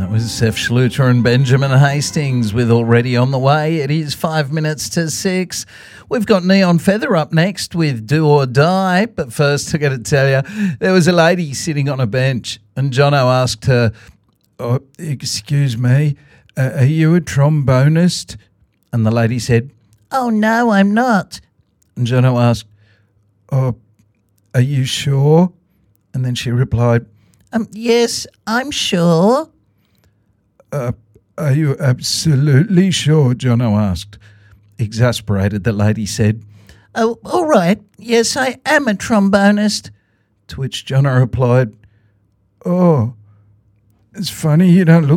That was Seth Schluter and Benjamin Hastings with Already on the Way. It is 5 minutes to 6. We've got Neon Feather up next with Do or Die. But first, I got to tell you, there was a lady sitting on a bench and Jono asked her, "Oh, excuse me, are you a trombonist?" And the lady said, "Oh, no, I'm not." And Jono asked, "Oh, are you sure?" And then she replied, "Yes, I'm sure." Are you absolutely sure?" Jono asked. Exasperated, the lady said, "Oh, all right. Yes, I am a trombonist." To which Jono replied, "Oh, it's funny you don't look